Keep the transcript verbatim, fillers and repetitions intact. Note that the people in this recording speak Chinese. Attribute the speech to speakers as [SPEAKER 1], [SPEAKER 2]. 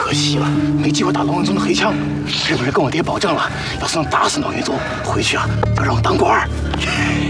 [SPEAKER 1] 可惜了，没机会打龙云宗的黑枪。是不是跟我爹保证了，要是能打死龙云宗，回去啊就让我当官儿？